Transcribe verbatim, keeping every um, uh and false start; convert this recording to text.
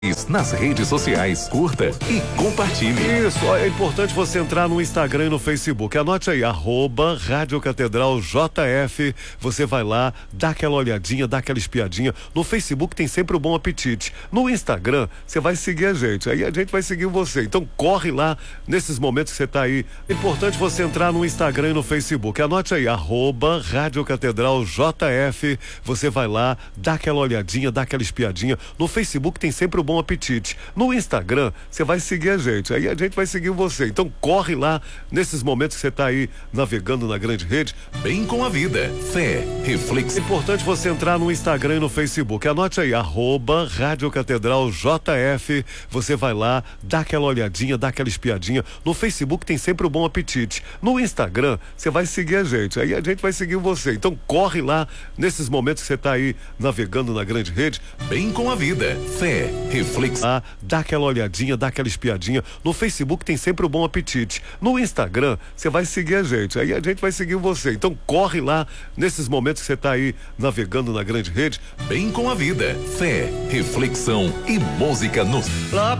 Nas redes sociais, curta e compartilhe. Isso, ó, é importante você entrar no Instagram e no Facebook. Anote aí, arroba Rádio Catedral J F. Você vai lá, dá aquela olhadinha, dá aquela espiadinha. No Facebook tem sempre o Bom Apetite. No Instagram, você vai seguir a gente. Aí a gente vai seguir você. Então corre lá nesses momentos que você tá aí. É importante você entrar no Instagram e no Facebook. Anote aí, arroba Rádio Catedral J F. Você vai lá, dá aquela olhadinha, dá aquela espiadinha. No Facebook tem sempre o Bom Apetite. No Instagram, você vai seguir a gente. Aí a gente vai seguir você. Então corre lá nesses momentos que você tá aí navegando na grande rede. Bem com a vida. Fé, reflexão. É importante você entrar no Instagram e no Facebook. Anote aí, arroba Rádio Catedral J F. Você vai lá, dá aquela olhadinha, dá aquela espiadinha. No Facebook tem sempre o Bom Apetite. No Instagram, você vai seguir a gente. Aí a gente vai seguir você. Então corre lá nesses momentos que você tá aí navegando na grande rede. Bem com a vida. Fé, reflexão. Ah, dá aquela olhadinha, dá aquela espiadinha. No Facebook tem sempre o Bom Apetite. No Instagram, você vai seguir a gente. Aí a gente vai seguir você. Então corre lá nesses momentos que você tá aí navegando na grande rede. Bem com a vida. Fé, reflexão e música no... Lá